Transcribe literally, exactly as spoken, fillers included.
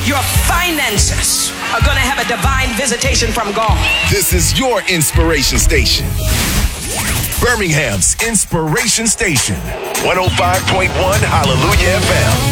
Your finances are going to have a divine visitation from God. This is your inspiration station. Birmingham's Inspiration Station. one oh five point one Hallelujah F M.